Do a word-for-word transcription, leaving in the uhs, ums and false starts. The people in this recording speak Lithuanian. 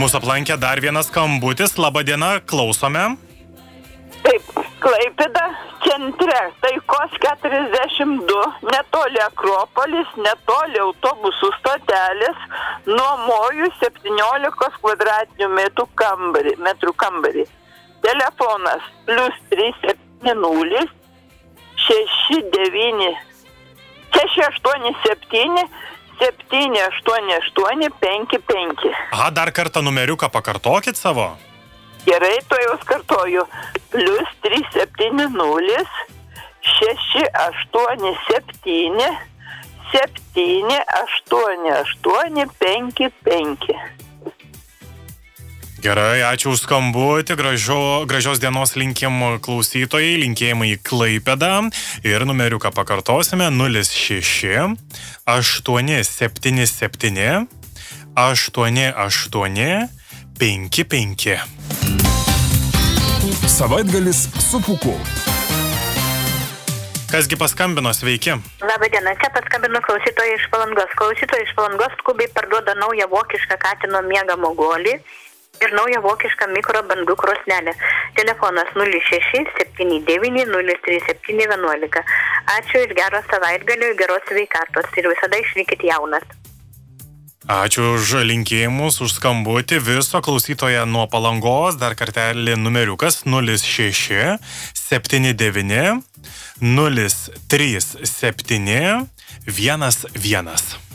Mūsų aplankė dar vienas skambutis. Labadiena, klausome. Taip, Klaipėda centre, Taikos keturiasdešimt du, netoli Akropolis, netoli autobusų stotelės, nuomoju septyniolikos kvadratinių metrų kambarį, metrų kambarį. Telefonas plus trys septyni nulis šeši devyni šeši aštuoni septyni septyni aštuoni aštuoni penki penki. Aha, dar kartą numeriuką pakartokit savo. Gerai, to jau skartoju. Plus trys septyni nulis šeši aštuoni septyni septyni aštuoni aštuoni penki penki. Gerai, ačiū už skambutį, gražio, gražios dienos linkim klausytojai, linkėjimai į Klaipėdą ir numeriuką pakartosime nulis šeši aštuoni septyni septyni aštuoni aštuoni penki penki. Savaitgalis su Pūku. Kasgi paskambino, sveiki? Labadiena, čia paskambino klausytojai iš Palangos. Klausytojai iš Palangos skubiai parduoda naują vokišką katino miegamo guolį ir naują vokišką mikrobangų krosnelę. Telefonas nulis šeši septyni devyni nulis trys septyni vienuolika. Ačiū ir gero savaitgalio, geros sveikatos ir visada išlikit jaunas. Ačiū už linkėjimus, už skambutį. Viso klausytoje nuo Palangos, dar kartelį numeriukas nulis šeši septyni devyni nulis trys septyni vienas vienas.